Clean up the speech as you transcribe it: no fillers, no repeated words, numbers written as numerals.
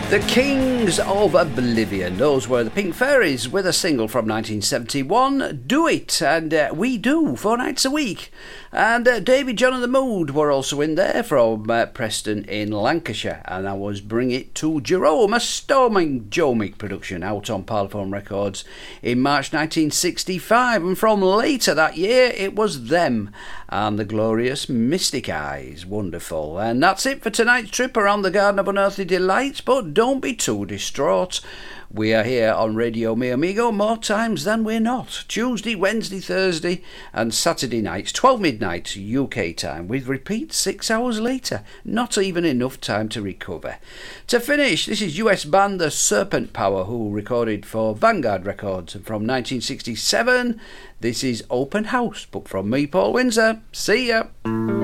The Kings of Oblivion. Those were the Pink Fairies with a single from 1971, Do It, and We Do, 4 nights a week. And David John and the Mood were also in there from Preston in Lancashire, and that was Bring It to Jerome, a storming Jomic production out on Parlophone Records in March 1965, and from later that year it was them and the glorious Mystic Eyes. Wonderful. And that's it for tonight's trip around the Garden of Unearthly Delights, but don't be too distraught. We are here on Radio Mi Amigo more times than we're not. Tuesday, Wednesday, Thursday and Saturday nights, 12 midnight UK time, with repeats 6 hours later. Not even enough time to recover. To finish, this is US band The Serpent Power, who recorded for Vanguard Records from 1967. This is Open House, but from me, Paul Windsor. See ya!